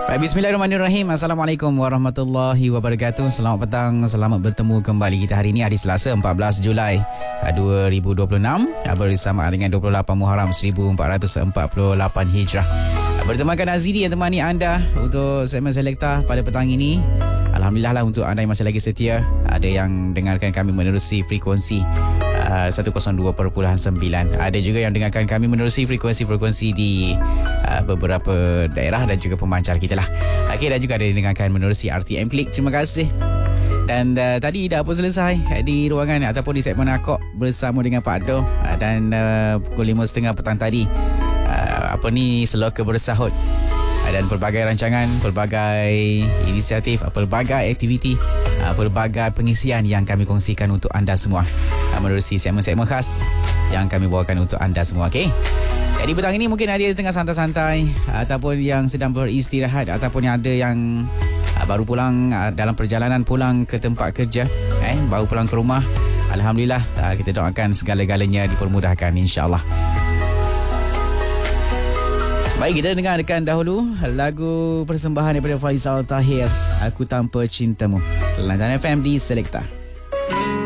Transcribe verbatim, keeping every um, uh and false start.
Baik, bismillahirrahmanirrahim. Assalamualaikum warahmatullahi wabarakatuh. Selamat petang, selamat bertemu kembali kita hari ini hari Selasa empat belas Julai dua ribu dua puluh enam bersama dengan dua puluh lapan Muharram seribu empat ratus empat puluh lapan Hijrah. Bertemakan Aziri yang temani anda untuk segmen Selekta pada petang ini. Alhamdulillah lah untuk anda yang masih lagi setia, ada yang dengarkan kami menerusi frekuensi uh, seratus dua perpuluhan sembilan. Ada juga yang dengarkan kami menerusi frekuensi-frekuensi di uh, beberapa daerah dan juga pemancar kita lah. Okey, dan juga ada yang dengarkan menerusi R T M Klik. Terima kasih. Dan uh, tadi dah pun selesai di ruangan ataupun di segmen Akok bersama dengan Pak Do, uh, dan uh, pukul lima tiga puluh petang tadi uh, apa ni Seloka Bersahut, dan pelbagai rancangan, pelbagai inisiatif, pelbagai aktiviti, pelbagai pengisian yang kami kongsikan untuk anda semua menerusi segmen-segmen khas yang kami bawakan untuk anda semua. Okey. Jadi petang ini mungkin ada yang tengah santai-santai ataupun yang sedang beristirahat ataupun yang ada yang baru pulang dalam perjalanan pulang ke tempat kerja, eh baru pulang ke rumah. Alhamdulillah, kita doakan segala-galanya dipermudahkan, insya-Allah. Baik, kita dengarkan dahulu lagu persembahan daripada Faizal Tahir, Aku Tanpa Cintamu. Lantan F M di Selekta.